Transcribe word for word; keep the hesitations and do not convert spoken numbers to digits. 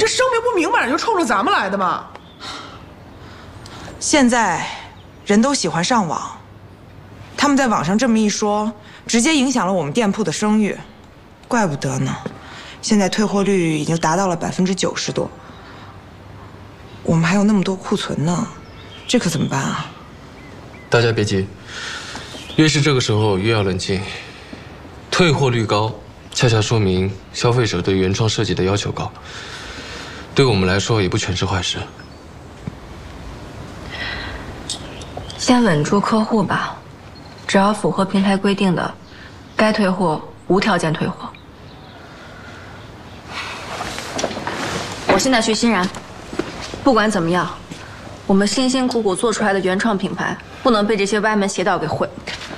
这声明不明摆着就冲着咱们来的吗？ 现在人都喜欢上网，他们在网上这么一说，直接影响了我们店铺的声誉，怪不得呢。现在退货率已经达到了百分之九十多，我们还有那么多库存呢，这可怎么办啊？ 大家别急，越是这个时候越要冷静。退货率高，恰恰说明消费者对原创设计的要求高，对我们来说也不全是坏事。 先稳住客户吧，只要符合平台规定的，该退货无条件退货。我现在去欣然，不管怎么样，我们辛辛苦苦做出来的原创品牌，不能被这些歪门邪道给毁。